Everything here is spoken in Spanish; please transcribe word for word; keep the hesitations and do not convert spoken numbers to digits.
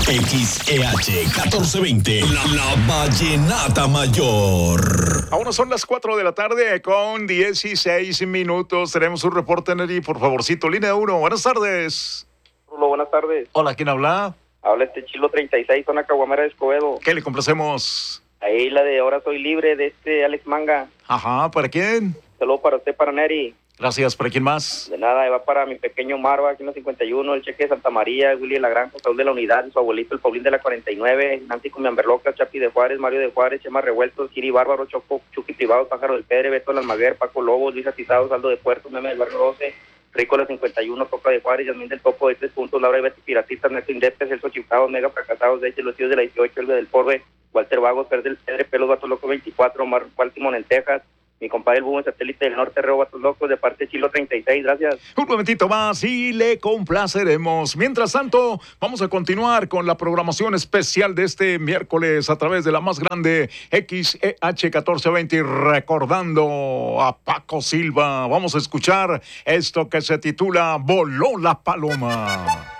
X E H catorce veinte, la, la Vallenata Mayor. Ahora son las cuatro de la tarde con dieciséis minutos. Tenemos un reporte, Neri, por favorcito. Línea uno, buenas tardes. Rulo, buenas tardes. Hola, ¿quién habla? Habla este Chilo treinta y seis, zona Caguamera de Escobedo. ¿Qué le complacemos? Ahí la de Ahora Soy Libre, de este Alex Manga. Ajá, ¿para quién? Saludos para usted, para Neri. Gracias, ¿para quién más? De nada, va para mi pequeño Marva, aquí en la cincuenta y uno, el Cheque de Santa María, Willy de la Granja, Saúl de la Unidad, su abuelito, el Paulín de la cuarenta y nueve, Nancy Cumiamberloca, Chapi de Juárez, Mario de Juárez, Chema Revueltos, Kiri Bárbaro, Choco, Chucky Privado, Pájaro del Pedre, Beto Lalmaguer, Paco Lobos, Luis Atizado, Saldo de Puerto, Meme del Barrio doce, Rico de la cincuenta y uno, Toca de Juárez, Yasmín del Topo de tres puntos, Laura y Betty Piratistas, Neto Indepes, Celso Chicago, Mega Fracasados, de hecho, Los Tíos de la dieciocho, Elbe del Porbe, Walter Vagos, Fer del Pedre, Pelos, Vato Loco veinticuatro, Omar Baltimore en Texas, mi compadre el Búho en Satélite del Norte, Reo Vatos Locos, de parte de Chilo treinta y seis, gracias. Un momentito más y le complaceremos. Mientras tanto, vamos a continuar con la programación especial de este miércoles a través de la más grande X E H catorce veinte, recordando a Paco Silva. Vamos a escuchar esto que se titula Voló la Paloma.